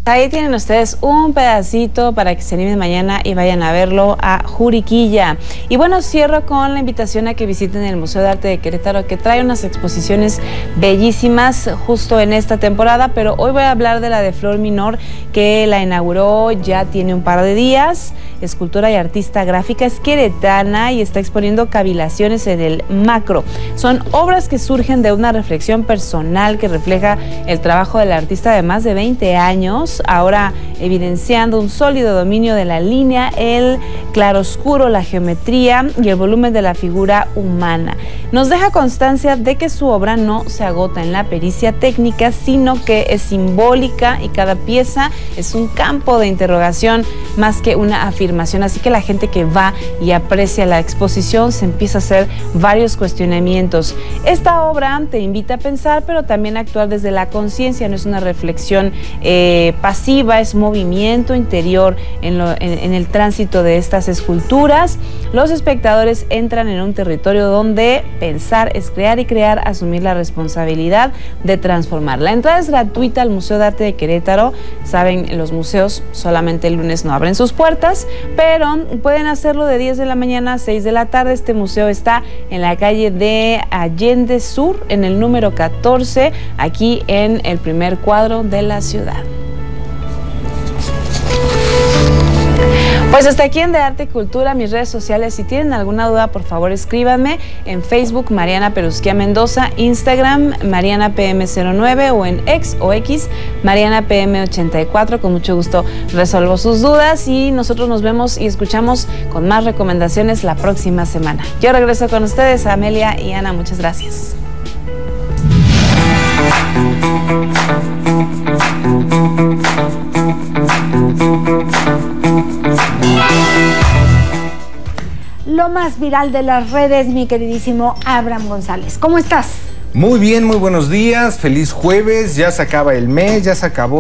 Ahí tienen ustedes un pedacito para que se animen mañana y vayan a verlo a Juriquilla. Y bueno, cierro con la invitación a que visiten el Museo de Arte de Querétaro, que trae unas exposiciones bellísimas justo en esta temporada, pero hoy voy a hablar de la de Flor Minor, que la inauguró ya tiene un par de días. Escultora y artista gráfica, es queretana y está exponiendo cavilaciones en el macro. Son obras que surgen de una reflexión personal que refleja el trabajo del artista de más de 20 años, ahora evidenciando un sólido dominio de la línea, el claroscuro, la geometría y el volumen de la figura humana. Nos deja constancia de que su obra no se agota en la pericia técnica, sino que es simbólica y cada pieza es un campo de interrogación más que una afirmación. Así que la gente que va y aprecia la exposición se empieza a hacer varios cuestionamientos. Esta obra te invita a pensar, pero también a actuar desde la conciencia. No es una reflexión pasiva, es movimiento interior en el tránsito de estas esculturas. Los espectadores entran en un territorio donde pensar es crear y crear, asumir la responsabilidad de transformar. La entrada es gratuita al Museo de Arte de Querétaro. Saben, los museos solamente el lunes no abren sus puertas, pero pueden hacerlo de 10 de la mañana a 6 de la tarde. Este museo está en la calle de Allende Sur, en el número 14, aquí en el primer cuadro de la ciudad. Pues hasta aquí en De Arte y Cultura, mis redes sociales. Si tienen alguna duda, por favor escríbanme en Facebook, Mariana Perusquía Mendoza, Instagram, Mariana PM09 o en X, Mariana PM84. Con mucho gusto resuelvo sus dudas y nosotros nos vemos y escuchamos con más recomendaciones la próxima semana. Yo regreso con ustedes, Amelia y Ana. Muchas gracias. Lo más viral de las redes, mi queridísimo Abraham González. ¿Cómo estás? Muy bien, muy buenos días, feliz jueves, ya se acaba el mes, ya se acabó